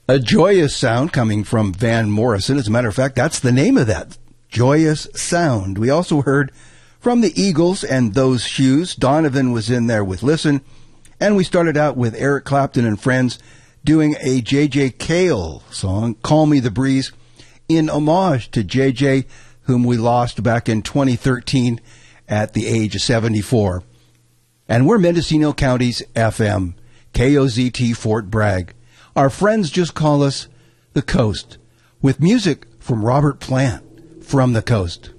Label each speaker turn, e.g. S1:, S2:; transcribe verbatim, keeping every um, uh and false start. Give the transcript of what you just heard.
S1: A joyous sound coming from Van Morrison. As a matter of fact, that's the name of that, Joyous Sound. We also heard from the Eagles and Those Shoes. Donovan was in there with Listen. And we started out with Eric Clapton and Friends doing a J J Cale song, Call Me the Breeze, in homage to J J, whom we lost back in twenty thirteen at the age of seventy-four. And we're Mendocino County's F M, K O Z T Fort Bragg. Our friends just call us The Coast, with music from Robert Plant from The Coast.